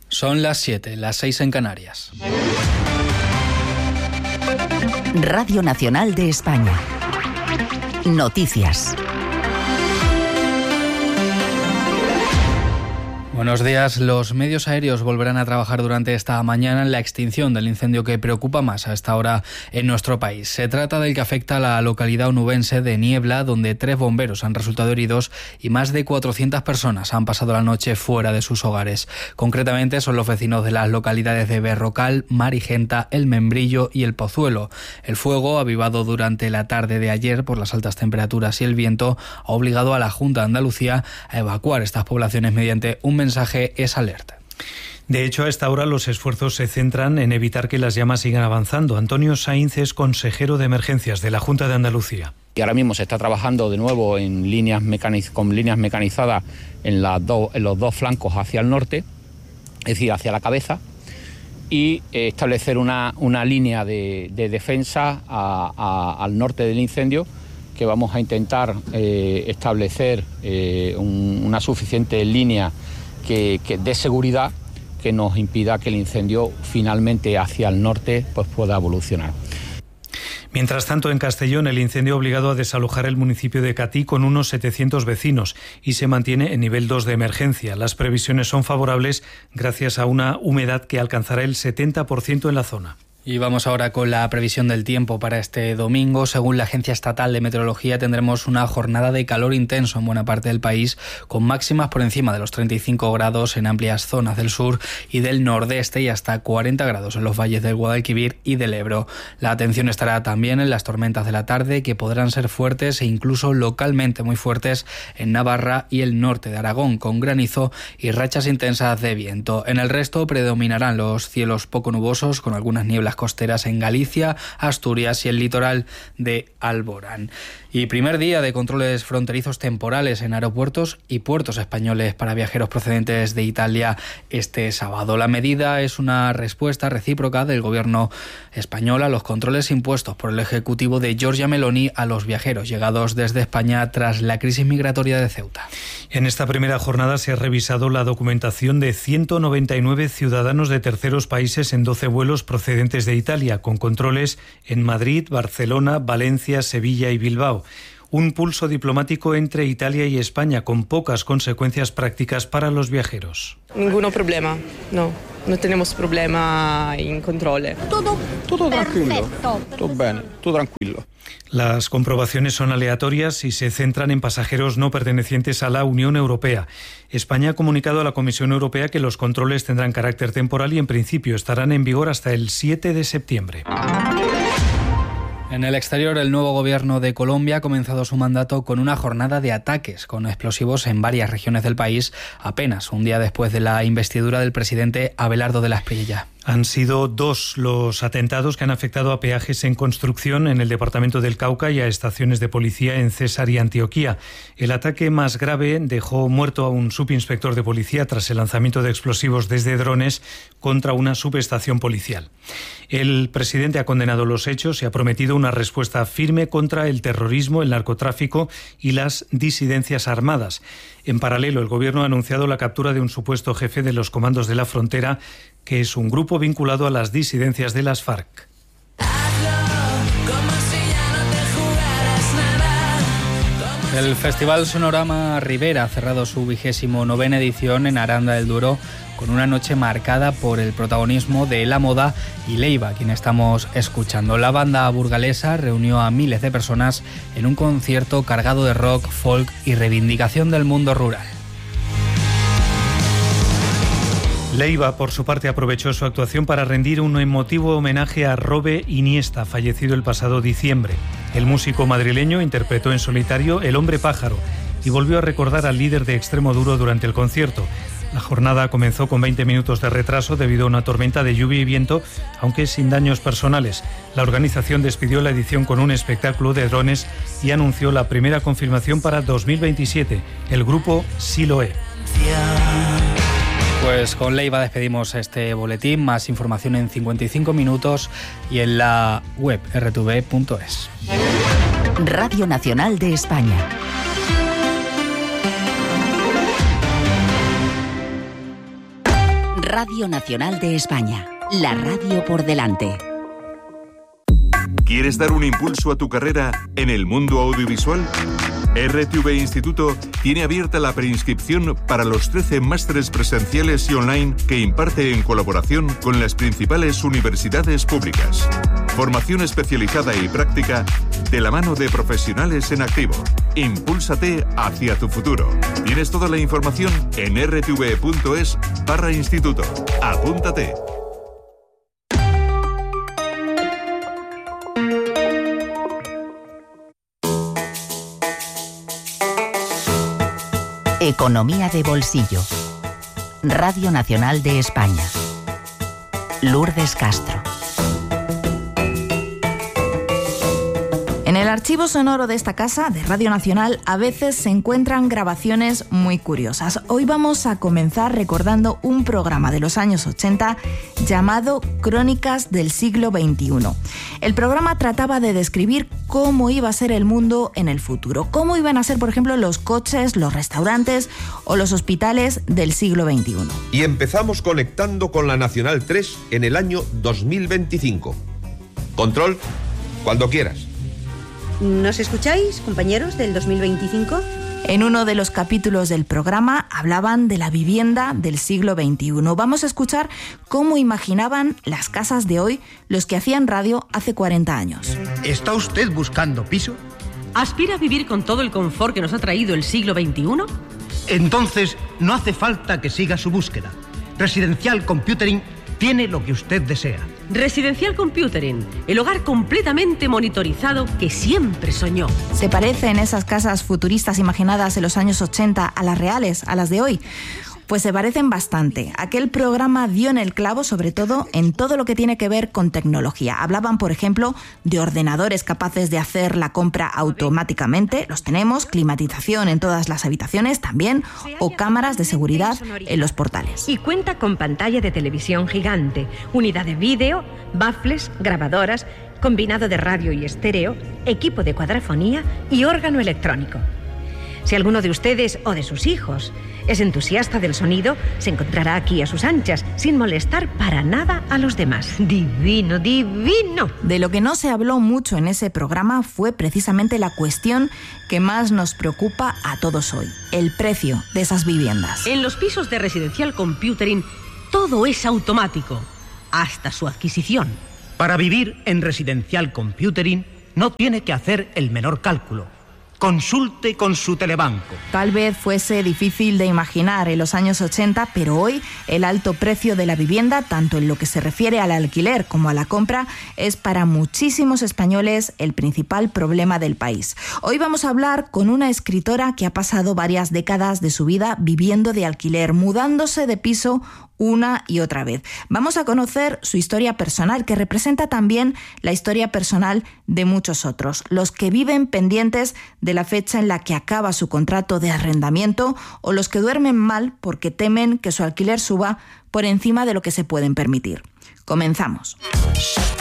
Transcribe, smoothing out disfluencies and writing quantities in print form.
Son las 7, las 6 en Canarias. Radio Nacional de España. Noticias. Buenos días. Los medios aéreos volverán a trabajar durante esta mañana en la extinción del incendio que preocupa más a esta hora en nuestro país. Se trata del que afecta a la localidad onubense de Niebla, donde 3 bomberos han resultado heridos y más de 400 personas han pasado la noche fuera de sus hogares. Concretamente son los vecinos de las localidades de Berrocal, Marigenta, El Membrillo y El Pozuelo. El fuego, avivado durante la tarde de ayer por las altas temperaturas y el viento, ha obligado a la Junta de Andalucía a evacuar estas poblaciones mediante un mensaje es alerta. De hecho, a esta hora los esfuerzos se centran en evitar que las llamas sigan avanzando. Antonio Sainz es consejero de emergencias de la Junta de Andalucía. Y ahora mismo se está trabajando de nuevo en con líneas mecanizadas en los dos flancos hacia el norte, es decir, hacia la cabeza, y establecer una línea de defensa al norte del incendio, que vamos a intentar establecer una suficiente línea que dé seguridad, que nos impida que el incendio finalmente hacia el norte pues pueda evolucionar. Mientras tanto, en Castellón, el incendio ha obligado a desalojar el municipio de Catí con unos 700 vecinos y se mantiene en nivel 2 de emergencia. Las previsiones son favorables gracias a una humedad que alcanzará el 70% en la zona. Y vamos ahora con la previsión del tiempo para este domingo. Según la Agencia Estatal de Meteorología, tendremos una jornada de calor intenso en buena parte del país, con máximas por encima de los 35 grados en amplias zonas del sur y del nordeste y hasta 40 grados en los valles del Guadalquivir y del Ebro. La atención estará también en las tormentas de la tarde, que podrán ser fuertes e incluso localmente muy fuertes en Navarra y el norte de Aragón, con granizo y rachas intensas de viento. En el resto predominarán los cielos poco nubosos, con algunas nieblas costeras en Galicia, Asturias y el litoral de Alborán. Y primer día de controles fronterizos temporales en aeropuertos y puertos españoles para viajeros procedentes de Italia este sábado. La medida es una respuesta recíproca del gobierno español a los controles impuestos por el ejecutivo de Giorgia Meloni a los viajeros llegados desde España tras la crisis migratoria de Ceuta. En esta primera jornada se ha revisado la documentación de 199 ciudadanos de terceros países en 12 vuelos procedentes de Italia, con controles en Madrid, Barcelona, Valencia, Sevilla y Bilbao. Un pulso diplomático entre Italia y España con pocas consecuencias prácticas para los viajeros. Ningún problema, no tenemos problema en controle. Todo tranquilo, todo bien, todo tranquilo. Las comprobaciones son aleatorias y se centran en pasajeros no pertenecientes a la Unión Europea. España ha comunicado a la Comisión Europea que los controles tendrán carácter temporal y en principio estarán en vigor hasta el 7 de septiembre. En el exterior, el nuevo gobierno de Colombia ha comenzado su mandato con una jornada de ataques con explosivos en varias regiones del país, apenas un día después de la investidura del presidente Abelardo de la Espriella. Han sido 2 los atentados que han afectado a peajes en construcción en el departamento del Cauca y a estaciones de policía en César y Antioquía. El ataque más grave dejó muerto a un subinspector de policía tras el lanzamiento de explosivos desde drones contra una subestación policial. El presidente ha condenado los hechos y ha prometido una respuesta firme contra el terrorismo, el narcotráfico y las disidencias armadas. En paralelo, el gobierno ha anunciado la captura de un supuesto jefe de los comandos de la frontera, que es un grupo vinculado a las disidencias de las FARC. El Festival Sonorama Ribera ha cerrado su 29ª edición en Aranda del Duero, con una noche marcada por el protagonismo de La Moda y Leiva, quien estamos escuchando. La banda burgalesa reunió a miles de personas en un concierto cargado de rock, folk y reivindicación del mundo rural. Leiva, por su parte, aprovechó su actuación para rendir un emotivo homenaje a Robe Iniesta, fallecido el pasado diciembre. El músico madrileño interpretó en solitario El hombre pájaro y volvió a recordar al líder de Extremoduro durante el concierto. La jornada comenzó con 20 minutos de retraso debido a una tormenta de lluvia y viento, aunque sin daños personales. La organización despidió la edición con un espectáculo de drones y anunció la primera confirmación para 2027, el grupo Siloé. Pues con Leiva despedimos este boletín. Más información en 55 minutos y en la web rtv.es. Radio Nacional de España. Radio Nacional de España, la radio por delante. ¿Quieres dar un impulso a tu carrera en el mundo audiovisual? RTV Instituto tiene abierta la preinscripción para los 13 másteres presenciales y online que imparte en colaboración con las principales universidades públicas. Formación especializada y práctica de la mano de profesionales en activo. Impúlsate hacia tu futuro. Tienes toda la información en rtv.es/instituto. Apúntate. Economía de bolsillo. Radio Nacional de España. Lourdes Castro. En el archivo sonoro de esta casa, de Radio Nacional, a veces se encuentran grabaciones muy curiosas. Hoy vamos a comenzar recordando un programa de los años 80 llamado Crónicas del siglo XXI. El programa trataba de describir cómo iba a ser el mundo en el futuro, cómo iban a ser, por ejemplo, los coches, los restaurantes o los hospitales del siglo XXI. Y empezamos conectando con la Nacional 3 en el año 2025. Control, cuando quieras. ¿Nos escucháis, compañeros del 2025? En uno de los capítulos del programa hablaban de la vivienda del siglo XXI. Vamos a escuchar cómo imaginaban las casas de hoy los que hacían radio hace 40 años. ¿Está usted buscando piso? ¿Aspira a vivir con todo el confort que nos ha traído el siglo XXI? Entonces, no hace falta que siga su búsqueda. Residencial Computering tiene lo que usted desea. Residencial Computering, el hogar completamente monitorizado que siempre soñó. ¿Se parecen esas casas futuristas imaginadas en los años 80 a las reales, a las de hoy? Pues se parecen bastante. Aquel programa dio en el clavo, sobre todo en todo lo que tiene que ver con tecnología. Hablaban, por ejemplo, de ordenadores capaces de hacer la compra automáticamente, los tenemos, climatización en todas las habitaciones también, o cámaras de seguridad en los portales. Y cuenta con pantalla de televisión gigante, unidad de vídeo, baffles, grabadoras, combinado de radio y estéreo, equipo de cuadrafonía y órgano electrónico. Si alguno de ustedes o de sus hijos es entusiasta del sonido, se encontrará aquí a sus anchas, sin molestar para nada a los demás. ¡Divino, divino! De lo que no se habló mucho en ese programa fue precisamente la cuestión que más nos preocupa a todos hoy, el precio de esas viviendas. En los pisos de Residencial Computering todo es automático, hasta su adquisición. Para vivir en Residencial Computering no tiene que hacer el menor cálculo. Consulte con su telebanco. Tal vez fuese difícil de imaginar en los años 80, pero hoy el alto precio de la vivienda, tanto en lo que se refiere al alquiler como a la compra, es para muchísimos españoles el principal problema del país. Hoy vamos a hablar con una escritora que ha pasado varias décadas de su vida viviendo de alquiler, mudándose de piso una y otra vez. Vamos a conocer su historia personal, que representa también la historia personal de muchos otros, los que viven pendientes de la fecha en la que acaba su contrato de arrendamiento o los que duermen mal porque temen que su alquiler suba por encima de lo que se pueden permitir. Comenzamos.